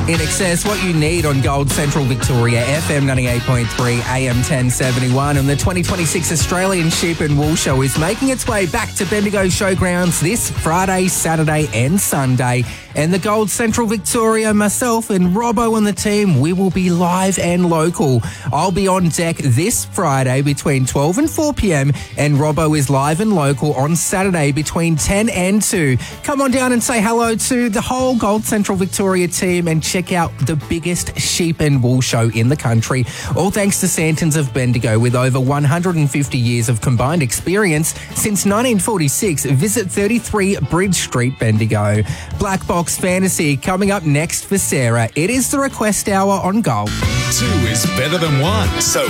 In Excess, what you need on Gold Central Victoria, FM 98.3, AM 1071. And the 2026 Australian Sheep and Wool Show is making its way back to Bendigo Showgrounds this Friday, Saturday and Sunday. And the Gold Central Victoria, myself and Robbo and the team, we will be live and local. I'll be on deck this Friday between 12 and 4 p.m. and Robbo is live and local on Saturday between 10 and 2. Come on down and say hello to the whole Gold Central Victoria team and check out the biggest sheep and wool show in the country. All thanks to Santons of Bendigo with over 150 years of combined experience since 1946. Visit 33 Bridge Street, Bendigo. Black Box Fantasy coming up next for Sarah. It is the request hour on Gold. 2 is better than 1. So